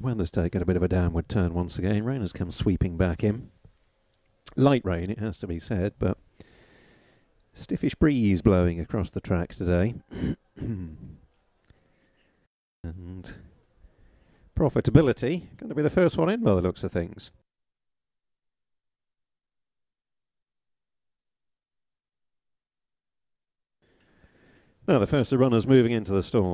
Weather's taken a bit of a downward turn once again. Rain has come sweeping back in. Light rain, it has to be said, but stiffish breeze blowing across the track today. And profitability going to be the first one in by the looks of things. Now the first of runners moving into the stall.